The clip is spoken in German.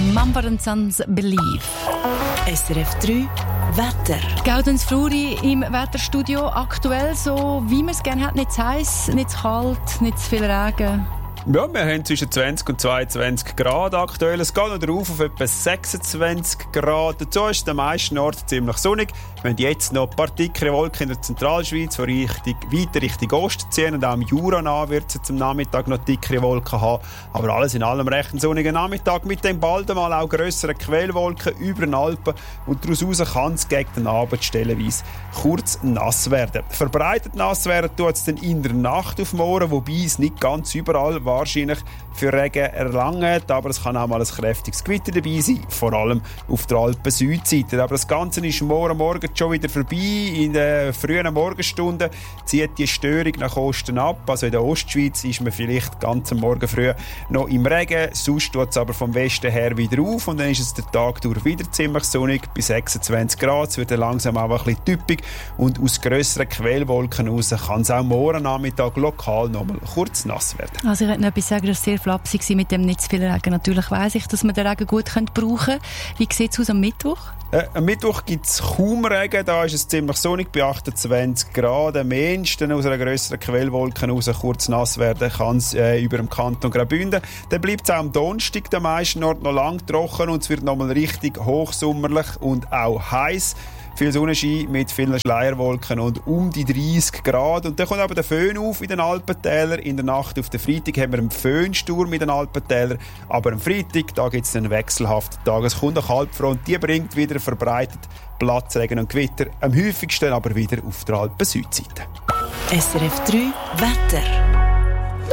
Mumford & Sons Believe. SRF 3 Wetter. Gaudenz Fluri im Wetterstudio. Aktuell so, wie man es gerne hat. Nicht zu heiß, nicht zu kalt, nicht zu viel Regen. Ja, wir haben zwischen 20 und 22 Grad aktuell. Es geht noch drauf auf etwa 26 Grad. Dazu ist es an den meisten Orten ziemlich sonnig. Wir haben jetzt noch ein paar dickere Wolken in der Zentralschweiz, die weiter Richtung Osten ziehen. Und auch im Jura wird es am Nachmittag noch dickere Wolken haben. Aber alles in allem recht ein sonniger Nachmittag mit dem bald einmal auch grösseren Quellwolken über den Alpen. Und daraus heraus kann es gegen den Abend stellenweise kurz nass werden. Verbreitet nass werden tut es dann in der Nacht auf morgen, wobei es nicht ganz überall wahrscheinlich für Regen erlangt, aber es kann auch mal ein kräftiges Gewitter dabei sein, vor allem auf der Alpen-Südseite. Aber das Ganze ist morgen schon wieder vorbei. In den frühen Morgenstunden zieht die Störung nach Osten ab. Also in der Ostschweiz ist man vielleicht ganz am Morgen früh noch im Regen, sonst tut es aber vom Westen her wieder auf und dann ist es den Tag durch wieder ziemlich sonnig, bis 26 Grad. Es wird dann langsam auch ein bisschen typisch und aus grösseren Quellwolken heraus kann es auch morgen Nachmittag lokal noch mal kurz nass werden. Also ich wollte noch etwas sagen, das war sehr flapsig mit dem nicht zu viel Regen. Natürlich weiss ich, dass man den Regen gut brauchen könnte. Wie sieht es aus am Mittwoch? Am Mittwoch gibt es kaum Regen, da ist es ziemlich sonnig bei 28 Grad. Am ehesten aus einer grösseren Quellwolke raus kurz nass werden kann es über dem Kanton Graubünden. Dann bleibt es auch am Donnerstag der meisten Orten noch lang trocken und es wird nochmal richtig hochsommerlich und auch heiß. Viel Sonnenschein mit vielen Schleierwolken und um die 30 Grad. Und dann kommt aber der Föhn auf in den Alpentälern. In der Nacht auf den Freitag haben wir einen Föhnsturm in den Alpentälern. Aber am Freitag, da gibt es einen wechselhaften Tag. Es kommt eine Kaltfront, die bringt wieder verbreitet Platzregen und Gewitter. Am häufigsten aber wieder auf der Alpen-Südseite. SRF 3 Wetter.